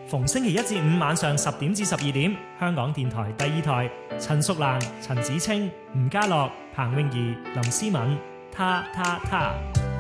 逢星期一至五晚上10點至12點，香港電台第二台，陳淑蘭、陳子清、吳家樂、彭詠儀、林思敏，他。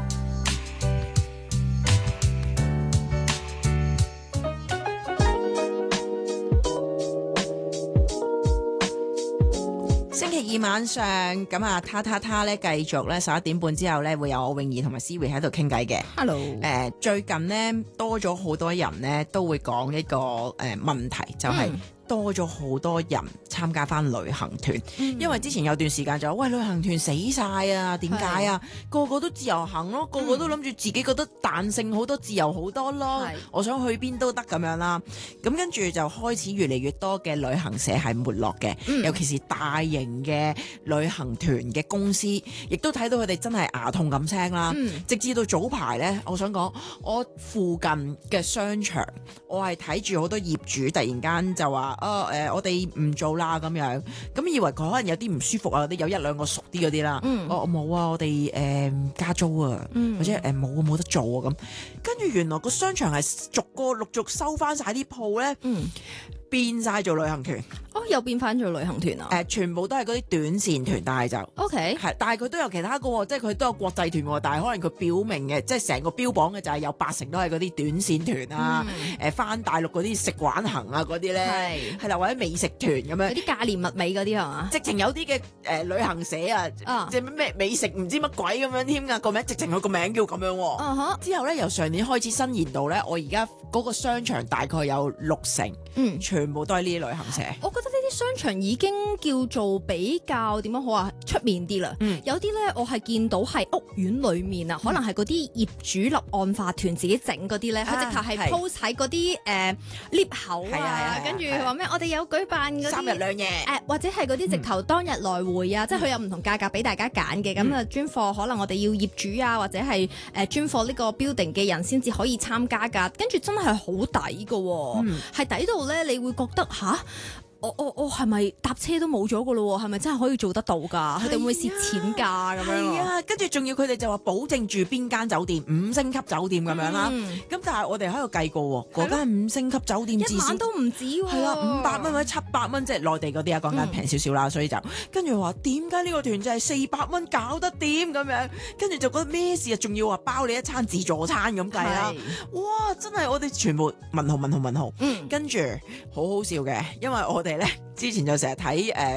星期二晚上咁啊，他咧繼續咧11點半之後咧會有我詠儀同埋思維喺度傾偈嘅。 Hello， 最近咧多咗好多人咧都會講一個問題，就係、多咗好多人參加翻旅行團，因為之前有段時間就喂旅行團死晒啊，點解啊？個個都自由行咯，個個都諗住自己覺得彈性好多、自由好多咯。我想去邊都得咁樣啦。咁跟住就開始越嚟越多嘅旅行社係沒落嘅，尤其是大型嘅旅行團嘅公司，亦都睇到佢哋真係牙痛咁聲啦。直至到早排呢，我想講我附近嘅商場，我係睇住好多業主突然間就話。我哋唔做啦咁樣，咁以為佢可能有啲唔舒服啊，有一兩個熟啲嗰啲啦。我冇啊，我哋加租啊，或者冇得做啊咁。跟住原來個商場係逐個陸續收翻晒啲鋪咧，變晒做旅行團。 又變翻做旅行團啊？ 全部都係嗰啲短線團，但係就 OK， 但係佢都有其他嘅喎，即係佢都有國際團喎，但係可能佢表明嘅，即係成個標榜嘅就係有80%都係嗰啲短線團啊，翻大陸嗰啲食玩行啊嗰啲咧，係啦，或者美食團咁樣， 嗰啲價廉物美嗰啲係嘛？ 直情有啲嘅旅行社啊，即係咩美食唔知乜鬼咁樣添㗎，個名直情佢個名叫咁樣喎。之後咧由上年開始伸延到咧，我而家嗰個商場大概有60%，全部都係呢啲旅行社。 我覺得呢啲商場已經叫做比較點樣好啊，出面啲啦。有啲咧，我係見到係屋苑裏面啊，可能係嗰啲業主立案法團自己整嗰啲咧，佢直頭係 post 喺嗰啲lift 口啊，跟住話咩？我哋有舉辦嗰啲 3日2夜， 或者係嗰啲直頭當日來回啊，即係佢有唔同價格俾大家揀嘅。咁啊，專貨可能我哋要業主啊，或者係專貨呢個 building 嘅人先至可以參加㗎。跟住真係好抵㗎，係抵到咧，你會覺得吓。我係咪搭車都冇咗噶咯？係咪真係可以做得到㗎？佢哋會唔會蝕錢㗎咁樣？ 係啊，跟住仲要佢哋就話保證住邊間酒店5星級酒店咁樣啦。咁但係我哋喺度計過，嗰間5星級酒店一晚都唔止喎。 係啦，500蚊或者700蚊，即係內地嗰啲啊，講緊平少少啦。所以就跟住話點解呢個團就係400蚊搞得掂咁樣？跟住就覺得咩事啊？仲要話包你一餐自助餐咁計啦。哇！真係我哋全部問號。跟住好好笑嘅，因為我哋咧之前就成日睇